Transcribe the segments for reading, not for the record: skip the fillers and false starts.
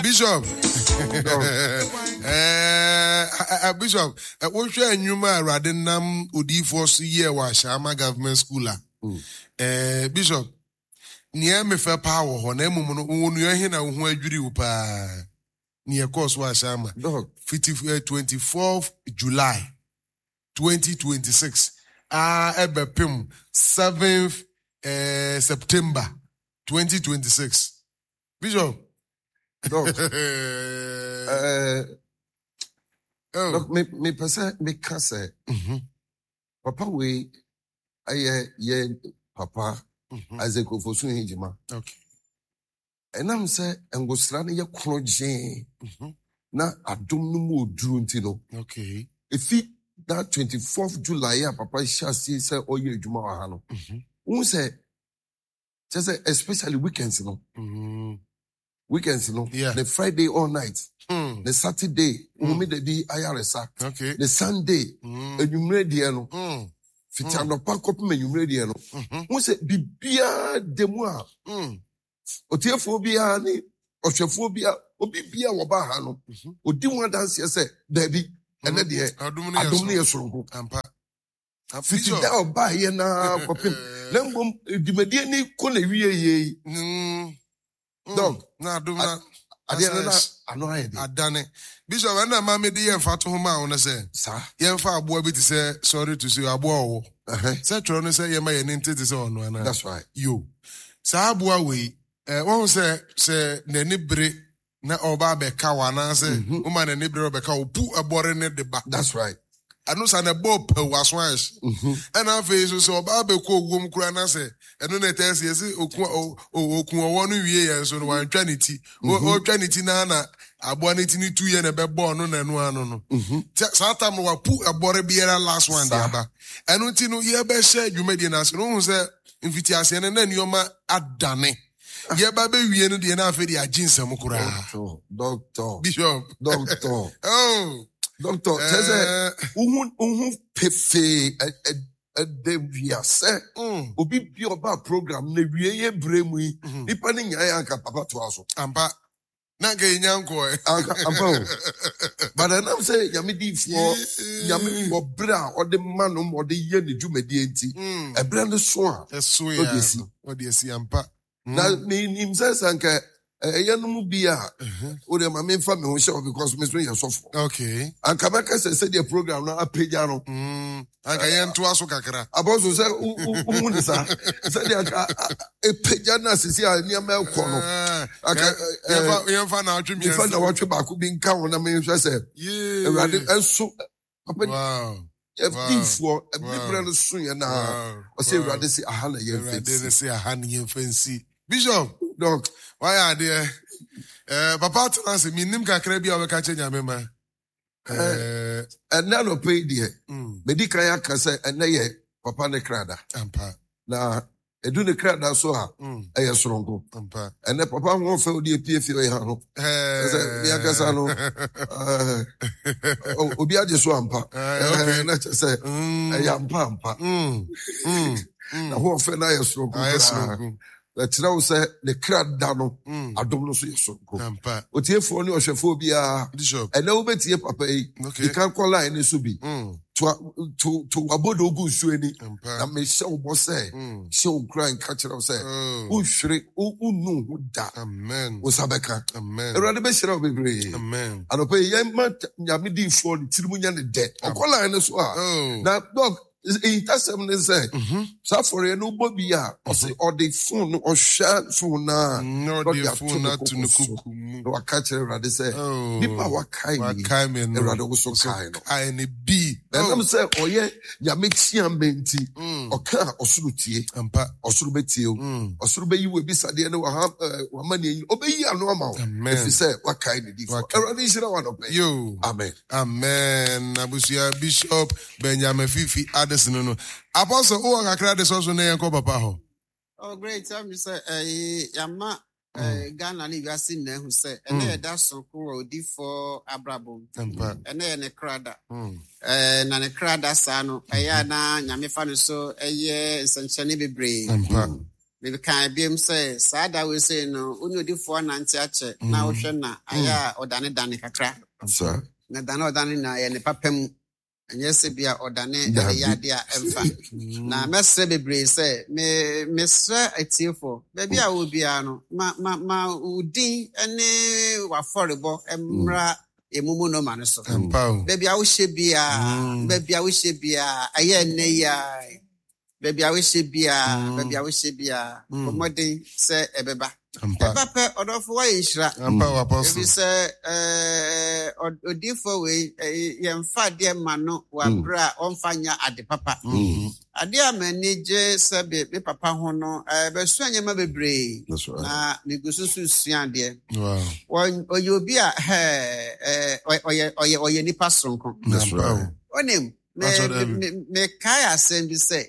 Bishop. Bishop, what share Numa Radinam Udi for year was Shama Government School. Bishop, near me fair power, when you're here now, who you pa near course was Shama. 24th July 2026. Ebepim 7th September 2026. Bishop. Look, me can say, Papa, we, Papa, as a go for Sunjima. Okay. And I'm say, and go strand your crochet. Now, I don't know more Druntino. Okay. If it that 24th July, Papa shall see, say, oh, you Jumahano. Who say, just especially weekends, you know. Weekends, you know. Yeah. The Friday all night. The Saturday, the day IRSA. Okay. The Sunday, you ready, you know. Fitano Paco, you ready, you know. Who say, Bibia de moi. Oteophobia, Oshophobia, Obibia Wabahano. O do one dance, yes, Debbie, and then the Adomnia Songo. Fitida or buy ye now, Lembum, the Mediani Kone, dog. Now, do not. I know I done it. Bishop, and a mammy dear Fatu Homa on a say, sir. Young far boy, to say, sorry to see a boy. Setron say, you may enter this on one. That's right. You. Sabua we, one say, Nenibre, na oba bekawana say, woman and neighbor beka, put a boring at the back. That's right. I know Sana Bob was wise. And our face so Babe called Wom Crana say, and then it tells you, one year, so one Trinity, or Trinity Nana, a bonity 2 years and a born on and one. Sometimes we put a body beer last one, Daba. And until you ever said you made an answer, no, sir, invitation, and then you're my Adane. Yeah, baby, we ended the enough of the Ajinsa Mukura. Doctor. Bishop. Doctor. Oh. Doctor, says, pefe a say, obi be about program, ne wie bremui, depending Yanka Papa to us. Ampa, Nanga Yanko, but I now say, Yamidi for Yami or bra or the manum or the yen jumedienti, a brand swan, a swear, what do you see, Ampa? Now, name himself, Anka. Yanumubia, or the main family show because Mr. Yasof. Okay. And Kabaka said the program now a pejano. I can to us, Kakara. About to say, Umunisa, said a pejana, Cecilia, near Melcono. I found out you found out what you could be in Cowan. I mean, I said, yeah, and so, wow. For a different swing now. I say, rather say a honey, you didn't say a honey and fancy. Bishop, dog. Why are there? Papa to answer me, Nimka Krebi or catching your member. And now pay dear. Medicaya can say, and nay, Papa ne crada. Ampa. Now, I do the crada so her. I strong. Ampa. And the Papa won't feel the PFA. Yakasano. Obia just wampa. Let's say, I am pampa. The whole fan I strong. Let's now say the crowd down. I don't know so so. But here for no Shephobia, and no better here, Papa. You can't call line this will be to Abodo Gusueni. I may show boss say, show crying catcher of say, who shriek, who know who that. Amen. Was Sabeka. Amen. A rather best of be amen. And obey Yamma Yamidi for the Timunian dead. Or call line as well. Now, dog. Interseven say, Safari no bobia, or the phone or share phone now. No, the phone not to the cuckoo. Or catch a rather say, Nipa Wakai, and rather also kind. I and a bee. Then I'm say, oh yeah, Yamixian Benti, or car or Sruti, or Surubetio, or Surubay will be Sadian or have money, obey your normal. If you say, what kind of different? You, amen. Amen. Abusia Bishop Benjamin Fifi no. Apostle who are crowd is also near Papa. Oh, great. Time you say, Yama Ghana Ligasin, who said, and that's so cool, D4 Abrabo, and then a crowd, and a crowd, Sano, Ayana, Yamifano, so a year, Sanchani Brain. maybe can be him say, Sada will say no, only the 4 Nancy now Shana, Aya or Danny Kakra. Sir. Nadano Danina and the papem. And yes, be or Dane, Yadia, and now, Master Bebre say, Miss a tearful. Baby, I will be ano, ma Udi, and affordable, and ra a mumuno manaso. Baby, I wish it be baby, I wish it be a yen, baby, I wish it be baby, I wish it be Modern say a beba. Papa, or of way, if you say, or differ way, young fat dear mano, one bra on fanya at the papa. A dear manager, sabi, papa hono, but soon you may be brave. That's right. Negotiations, young dear. Wow. Or you'll be a hair, or your nipper strong. That's right. On him. Me kaya send say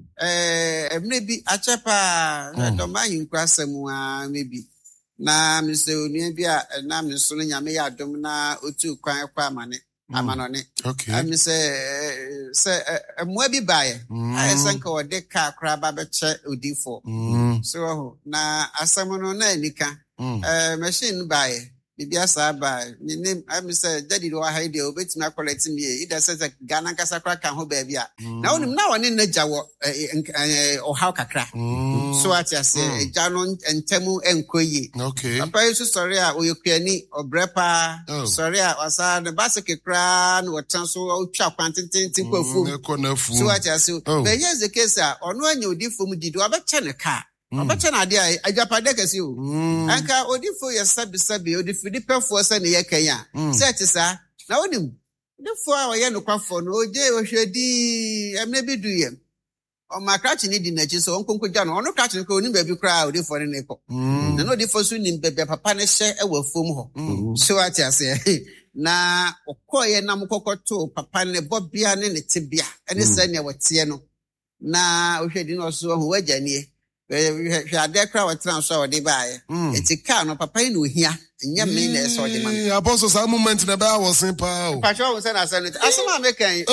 maybe a chapa don't mind kwasem maybe na me say oni bia na me so nya me ya dom na otu kwan kwa amane amanone okay me say mo bi bae I sanka o de ka kra ba be che odifo so na asam no na anika machine bae Bibia Saba, name I say, Daddy do I hide you, bet me collect me. It does say Ghana Casacra can hold baby. Now and in the Jawa or how kakra. So I say, Janon and Temu and Koyi. Okay. A person sorry, or you penny or brepa, sorry, or the basket crown or transfer or chop and tinko food. So I say, but here's the case, or no one you did for me, did you have a channel car? Abacha na dia ajapade kesi o anka odifo ye sabi odifo dipe fo se ne ye kanya set sa na onim difo a ye nokwafo no oje ohwedi emne bi duye o makrachi ni di na chi so onkonkoja no ono krachi ko onim ba bi kra odifo ne ko na no odifo so nim bebe papa ne hye e wa fom ho so ati ase na okoye na mkokoto papa ne bobia ne tibia ene se ne wotie no na ohwedi no so ho wajanie we had that crowd transfer the buy. It's a car, no papa no here. And your main is or the man. Apostle, some moment in the bar was simple. Patrol was I said, as a American,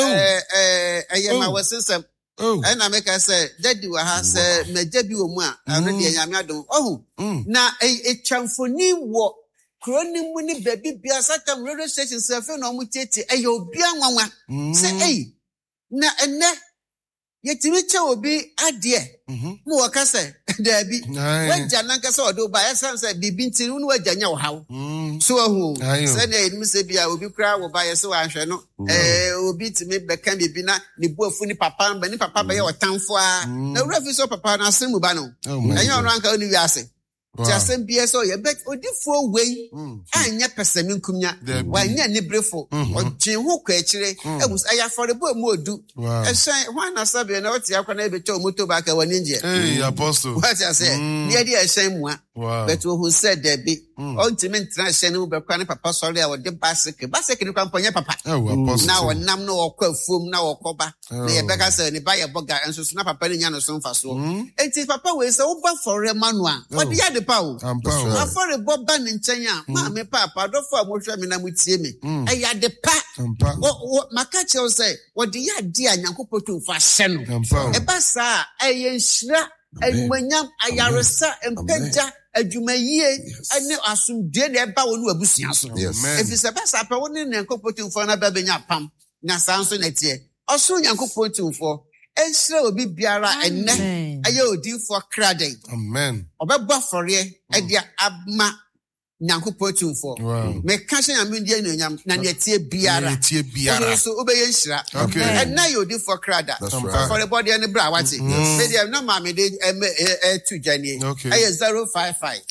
I was sister. And I make us say, that you have my debut one, already a yamado. Oh, now a champhony walk. Cronin winning baby be a certain radio station surfing on Muteti, and you'll be on one. Say, hey, now and that. Yet Richa will be a dear. More cassa, there be. When Janaka saw do by a sunset, be been to Janya how. So who said, Miss Bia will be crowd will buy a so I shall know. Will be to me, but can be bina, the boy funny papa, Benny papa by your town for no reference of papa, and Simubano. And your uncle only asking. Just BSO, you bet or different way, and yet Persamin Cumia, why near Nibrefo, or Jim Hook actually, it was I for the boy more do. And say, why not Sabi and Oti, I can ever tell Mutobaka one India. Hey, Apostle, what I said, near the same one, but who said there be ultimate transcendent Uber Papa, sorry, or the Basset company, Papa. Now, and Namno or Quilfum, now or Coba, they beggar said, they buy a bugger and so snap a penny and so fast. It is Papa was over for a manua. What the other power? I for a bob ban in China, Mammy Papa, don't for more Shamina with me. I had the pat. What Macacho say, what the idea Yanko to fashion? A bassa, a shra, and when young Ayarasa and Peja. You may ye, I know as soon did a bow to a busias. If it's a best up, I wouldn't put for another baby pump. Now sounds in it. Or soon Yanko put for. And so be Biara and then I do for crading. Amen. Or buffer ye, and dear Abma Yanko put for. Make catching a million and yet Biara. So obey Shra. Okay. And now you do for cradder. For the body and the brow. What's it? They have no mammy did to Jenny. Okay. 055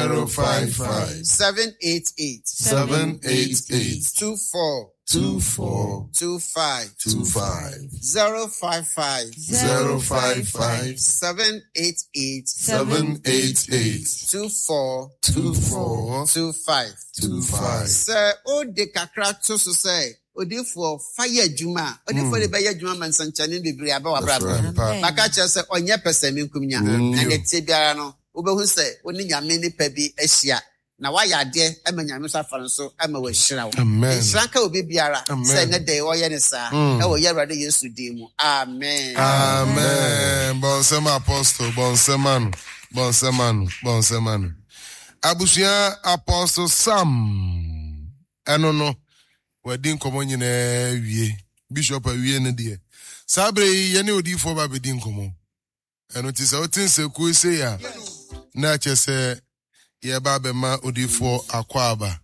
788 24 24 25 25 055 788 24 24 25 25. Sir, o de kakra to so say. Odi for fire juma. Odi for the bayer juma man sanchani de bri aba wa brabo. Maka che say onye pese mi nkumnya. Na de tie biara no. Obehu say oni nyame ni pa bi ahia. Na wa ya de emanyame so afan so ama wa hira wo. Nshranka obi biara say na dey wo ye ne sa. E wo ye Awurade Yesu din mu. Amen. Amen. Bon sema apostle, bon sema no. Bonsemanu. Abusua Apostle Sam. No. Wedding komo nyina wie. Bishop wie ne de. Sabre ye ne odi fo ba bedin komo. Eno ti se otin se ku se ya. Na che se ye ba be ma odi fo akwa aba.